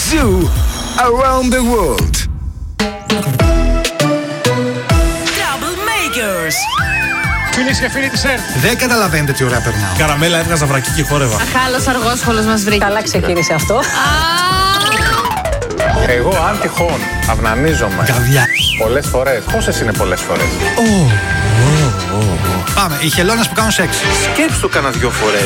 Zoo Around the World. Troublemakers. Φίλες και φίλοι της ΕΡΤ. Δεν καταλαβαίνετε τι ωραία περνάω. Καραμέλα έβγαζα βρακί και χόρευα. Αχάλος αργόσχολος μας βρήκε. Καλά ξεκίνησε αυτό. Εγώ αν τυχόν αυνανίζομαι Καβιά. πολλές φορές. Πόσες είναι πολλές φορές? Πάμε, οι χελώνες που κάνουν σεξ. Σκέψου το κάνα 2 φορές.